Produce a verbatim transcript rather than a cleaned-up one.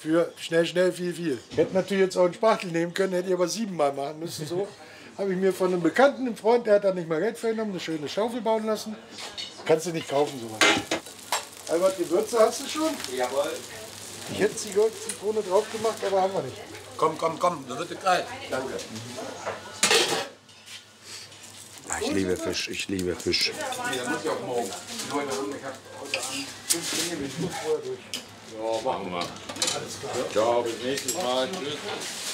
Für schnell, schnell, viel, viel. Ich hätte natürlich jetzt auch einen Spachtel nehmen können, hätte ich aber siebenmal machen müssen. So habe ich mir von einem Bekannten, einem Freund, der hat da nicht mal Geld für genommen, eine schöne Schaufel bauen lassen. Kannst du nicht kaufen, sowas. Albert, Gewürze hast du schon? Jawohl. Ich hätte Zitrone drauf gemacht, aber haben wir nicht. Komm, komm, komm, das wird geil. Danke. Ah, ich liebe Fisch, ich liebe Fisch. Nee, das muss ich auch morgen. Heute Abend, ich habe heute Abend fünf Dinge, ich muss vorher durch. Ja, machen wir. Alles klar. Ciao, bis nächstes Mal. Tschüss.